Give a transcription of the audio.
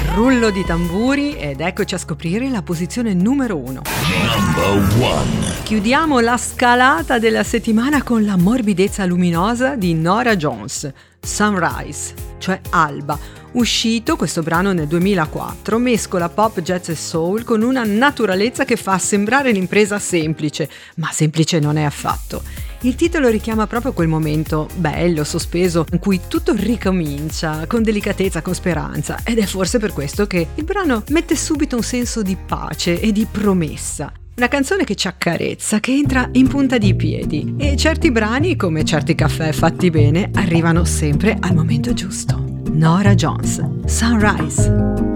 rullo di tamburi ed eccoci a scoprire la posizione numero 1. Number 1. Chiudiamo la scalata della settimana con la morbidezza luminosa di Norah Jones, Sunrise, cioè Alba. Uscito questo brano nel 2004, mescola pop, jazz e soul con una naturalezza che fa sembrare l'impresa semplice, ma semplice non è affatto. Il titolo richiama proprio quel momento bello, sospeso, in cui tutto ricomincia, con delicatezza, con speranza, ed è forse per questo che il brano mette subito un senso di pace e di promessa. Una canzone che ci accarezza, che entra in punta di piedi, e certi brani, come certi caffè fatti bene, arrivano sempre al momento giusto. Norah Jones, Sunrise.